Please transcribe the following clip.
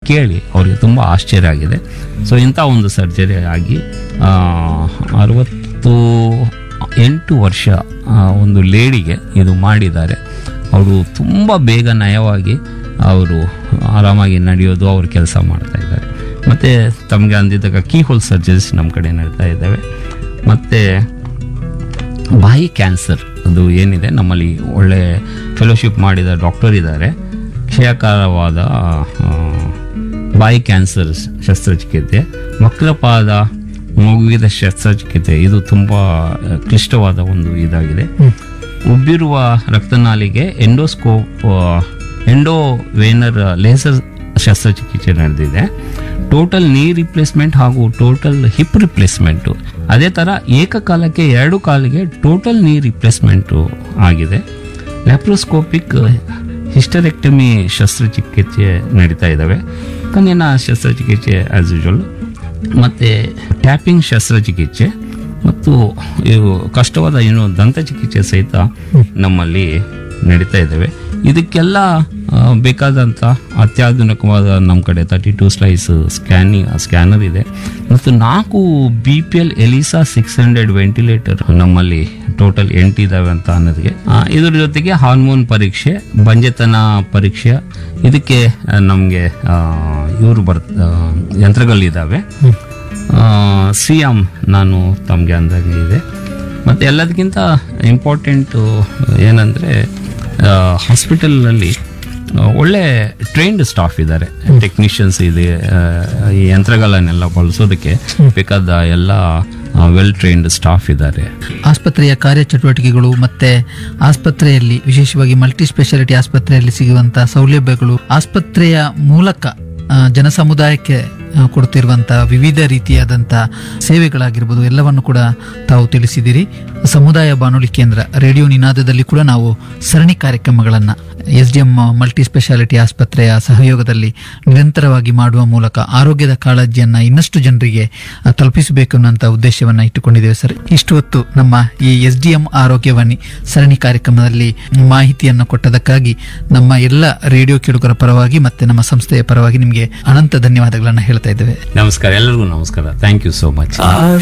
ಕೇಳಿ ಅವರಿಗೆ ತುಂಬ ಆಶ್ಚರ್ಯ ಆಗಿದೆ. ಸೊ ಇಂಥ ಒಂದು ಸರ್ಜರಿ ಆಗಿ 68 ವರ್ಷ ಒಂದು ಲೇಡಿಗೆ ಇದು ಮಾಡಿದ್ದಾರೆ. ಅವರು ತುಂಬ ಬೇಗ ನಯವಾಗಿ ಅವರು ಆರಾಮಾಗಿ ನಡೆಯೋದು, ಅವ್ರ ಕೆಲಸ ಮಾಡ್ತಾ ಇದ್ದಾರೆ. ಮತ್ತು ತಮಗೆ ಅಂದಿದ್ದಾಗ ಕೀ ಹೋಲ್ ಸರ್ಜರೀಸ್ ನಮ್ಮ ಕಡೆ ನಡೀತಾ ಇದ್ದಾವೆ. ಮತ್ತು ಬಾಯಿ ಕ್ಯಾನ್ಸರ್ ಅದು ಏನಿದೆ, ನಮ್ಮಲ್ಲಿ ಒಳ್ಳೆ ಫೆಲೋಶಿಪ್ ಮಾಡಿದ ಡಾಕ್ಟರ್ ಇದ್ದಾರೆ. ಕ್ಷಯಕರವಾದ ಬಾಯಿ ಕ್ಯಾನ್ಸರ್ ಶಸ್ತ್ರಚಿಕಿತ್ಸೆ, ವಕ್ರಪಾದ ಮಗುವಿದ ಶಸ್ತ್ರಚಿಕಿತ್ಸೆ, ಇದು ತುಂಬ ಕ್ಲಿಷ್ಟವಾದ ಒಂದು ಇದಾಗಿದೆ. ಉಬ್ಬಿರುವ ರಕ್ತನಾಲಿಗೆ ಎಂಡೋವೇನರ್ ಲೇಸರ್ ಶಸ್ತ್ರಚಿಕಿತ್ಸೆ ನಡೆದಿದೆ. ಟೋಟಲ್ ನೀ ರಿಪ್ಲೇಸ್ಮೆಂಟ್ ಹಾಗೂ ಟೋಟಲ್ ಹಿಪ್ ರಿಪ್ಲೇಸ್ಮೆಂಟು, ಅದೇ ಥರ ಏಕಕಾಲಕ್ಕೆ 2 ಕಾಲಿಗೆ ಟೋಟಲ್ ನೀ ರಿಪ್ಲೇಸ್ಮೆಂಟು ಆಗಿದೆ. ಲ್ಯಾಪ್ರೋಸ್ಕೋಪಿಕ್ ಹಿಸ್ಟರೆಕ್ಟಮಿ ಶಸ್ತ್ರಚಿಕಿತ್ಸೆ ನಡೀತಾ ಇದ್ದಾವೆ. ಕಣ್ಣಿನ ಶಸ್ತ್ರಚಿಕಿತ್ಸೆ ಆ್ಯಸ್ ಯೂಶುವಲ್, ಮತ್ತು ಟ್ಯಾಪಿಂಗ್ ಶಸ್ತ್ರಚಿಕಿತ್ಸೆ ಮತ್ತು ಇವು ಕಷ್ಟವಾದ ದಂತಚಿಕಿತ್ಸೆ ಸಹಿತ ನಮ್ಮಲ್ಲಿ ನಡೀತಾ ಇದ್ದಾವೆ. ಇದಕ್ಕೆಲ್ಲ ಬೇಕಾದಂಥ ಅತ್ಯಾಧುನಿಕವಾದ ನಮ್ಮ ಕಡೆ 32 ಸ್ಲೈಸ್ ಸ್ಕ್ಯಾನರ್ ಇದೆ ಮತ್ತು 4 BPL ಎಲಿಸಾ 600 ವೆಂಟಿಲೇಟರ್ ನಮ್ಮಲ್ಲಿ ಟೋಟಲ್ 8 ಇದ್ದಾವೆ ಅಂತ ಅನ್ನೋದಕ್ಕೆ. ಇದ್ರ ಜೊತೆಗೆ ಹಾರ್ಮೋನ್ ಪರೀಕ್ಷೆ, ಬಂಜೆತನ ಪರೀಕ್ಷೆ, ಇದಕ್ಕೆ ನಮಗೆ ಯಂತ್ರಗಳಿದ್ದಾವೆ. ಸಿಎಂ ನಾನು ತಮಗೆ ಅಂದಾಗೆ ಇದೆ. ಮತ್ತು ಎಲ್ಲದಕ್ಕಿಂತ ಇಂಪಾರ್ಟೆಂಟು ಏನಂದರೆ ಹಾಸ್ಪಿಟಲ್ನಲ್ಲಿ ಒಳ್ಳೆ ಟ್ರೈನ್ಡ್ ಸ್ಟಾಫ್ ಇದ್ದಾರೆ, ಟೆಕ್ನಿಷಿಯನ್ಸ್ ಇದೆ. ಈ ಯಂತ್ರಗಳನ್ನೆಲ್ಲ ಬಳಸೋದಕ್ಕೆ ಬೇಕಾದ ಎಲ್ಲ ವೆಲ್ ಟ್ರೈನ್ಡ್ ಸ್ಟಾಫ್ ಇದ್ದಾರೆ. ಆಸ್ಪತ್ರೆಯ ಕಾರ್ಯಚಟುವಟಿಕೆಗಳು ಮತ್ತೆ ಆಸ್ಪತ್ರೆಯಲ್ಲಿ ವಿಶೇಷವಾಗಿ ಮಲ್ಟಿ ಸ್ಪೆಷಾಲಿಟಿ ಆಸ್ಪತ್ರೆಯಲ್ಲಿ ಸಿಗುವಂತಹ ಸೌಲಭ್ಯಗಳು, ಆಸ್ಪತ್ರೆಯ ಮೂಲಕ ಜನಸಮುದಾಯಕ್ಕೆ ಕೊಡ್ತಿರುವಂತಹ ವಿವಿಧ ರೀತಿಯಾದಂತಹ ಸೇವೆಗಳಾಗಿರ್ಬೋದು, ಎಲ್ಲವನ್ನು ಕೂಡ ತಾವು ತಿಳಿಸಿದಿರಿ. ಸಮುದಾಯ ಬಾನುಲಿ ಕೇಂದ್ರ ರೇಡಿಯೋ ನಿನಾದದಲ್ಲಿ ಕೂಡ ನಾವು ಸರಣಿ ಕಾರ್ಯಕ್ರಮಗಳನ್ನು SDM ಮಲ್ಟಿ ಸ್ಪೆಷಾಲಿಟಿ ಆಸ್ಪತ್ರೆಯ ಸಹಯೋಗದಲ್ಲಿ ನಿರಂತರವಾಗಿ ಮಾಡುವ ಮೂಲಕ ಆರೋಗ್ಯದ ಕಾಳಜಿಯನ್ನ ಇನ್ನಷ್ಟು ಜನರಿಗೆ ತಲುಪಿಸಬೇಕು ಅನ್ನುವಂಥ ಉದ್ದೇಶವನ್ನ ಇಟ್ಟುಕೊಂಡಿದ್ದೇವೆ ಸರ್. ಇಷ್ಟು ಹೊತ್ತು ನಮ್ಮ ಈ SDM ಆರೋಗ್ಯವಾಣಿ ಸರಣಿ ಕಾರ್ಯಕ್ರಮದಲ್ಲಿ ಮಾಹಿತಿಯನ್ನು ಕೊಟ್ಟದಕ್ಕಾಗಿ ನಮ್ಮ ಎಲ್ಲ ರೇಡಿಯೋ ಕೇಳುಗರ ಪರವಾಗಿ ಮತ್ತೆ ನಮ್ಮ ಸಂಸ್ಥೆಯ ಪರವಾಗಿ ನಿಮಗೆ ಅನಂತ ಧನ್ಯವಾದಗಳನ್ನು ಹೇಳ್ತಾ ಇದ್ದೇವೆ. ನಮಸ್ಕಾರ, ಎಲ್ಲರಿಗೂ ನಮಸ್ಕಾರ. Thank you so much.